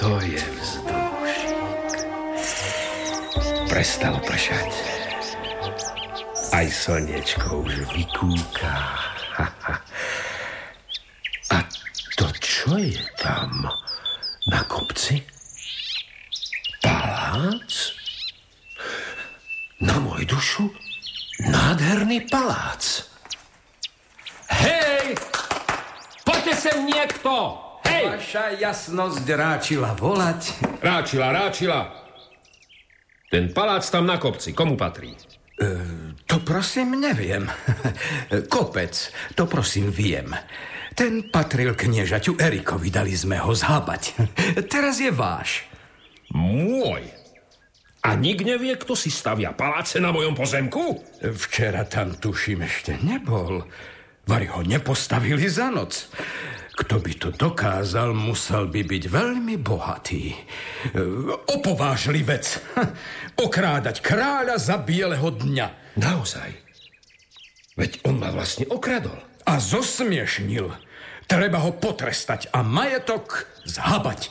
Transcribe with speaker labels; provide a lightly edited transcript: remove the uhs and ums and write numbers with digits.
Speaker 1: To je vzdušník. Prestalo pršať. Aj slniečko už vykúká. A to čo je tam na kopci? Palác? Na môj dušu nádherný palác.
Speaker 2: Hej! Poďte sem niekto! Hej!
Speaker 1: Vaša jasnosť ráčila volať.
Speaker 2: Ráčila. Ten palác tam na kopci, komu patrí?
Speaker 1: To prosím neviem. Kopec, to prosím viem. Ten patril kniežaťu Erikovi, dali sme ho zhábať. Teraz je váš.
Speaker 2: Môj. A nik nevie, kto si stavia paláce na mojom pozemku?
Speaker 1: Včera tam, tuším, ešte nebol. Vari ho nepostavili za noc. Kto by to dokázal, musel by byť veľmi bohatý. Opovážlivec. Okrádať kráľa za bieleho dňa.
Speaker 2: Naozaj? Veď on ma vlastne okradol.
Speaker 1: A zosmiešnil. Treba ho potrestať a majetok zhabať.